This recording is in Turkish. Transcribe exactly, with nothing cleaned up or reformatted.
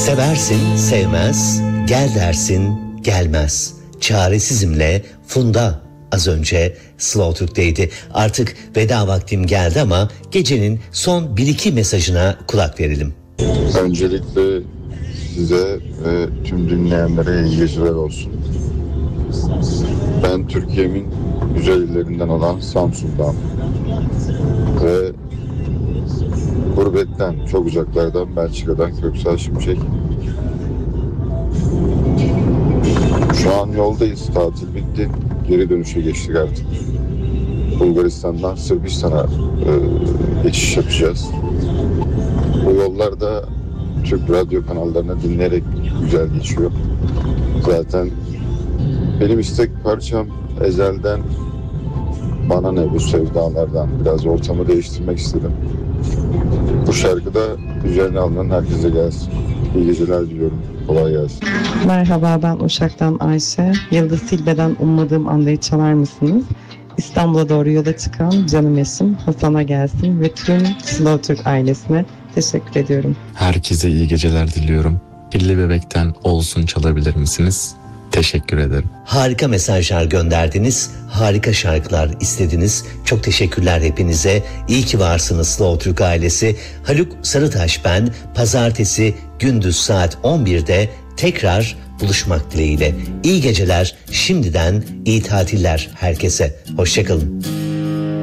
Seversin sevmez, gel dersin gelmez. Çaresizimle Funda az önce Slow Türk'teydi. Artık veda vaktim geldi ama gecenin son bir iki mesajına kulak verelim. Öncelikle size ve tüm dinleyenlere iyi geceler olsun. Ben Türkiye'min güzel illerinden olan Samsun'dan ve gurbetten, çok uzaklardan, Belçika'dan Köksal Şimşek. Şu an yoldayız, tatil bitti. Geri dönüşe geçtik artık. Bulgaristan'dan Sırbistan'a e, geçiş yapacağız. Bu yollarda Türk radyo kanallarını dinleyerek güzel geçiyor. Zaten benim istek parçam ezelden Bana Ne Bu Sevdalardan, biraz ortamı değiştirmek istedim. Bu şarkıda üzerine alınan herkese gelsin. İyi geceler diliyorum. Kolay gelsin. Merhaba, ben Uşak'tan Ayşe. Yıldız Tilbe'den Ummadığım Anda'yı çalar mısınız? İstanbul'a doğru yola çıkan canım eşim Hasan'a gelsin ve tüm Slow Türk ailesine teşekkür ediyorum. Herkese iyi geceler diliyorum. Pilli Bebek'ten Olsun çalabilir misiniz? Teşekkür ederim. Harika mesajlar gönderdiniz, harika şarkılar istediniz. Çok teşekkürler hepinize. İyi ki varsınız Slow Türk ailesi. Haluk Sarıtaş ben. Pazartesi gündüz saat on birde tekrar buluşmak dileğiyle. İyi geceler, şimdiden iyi tatiller herkese. Hoşçakalın.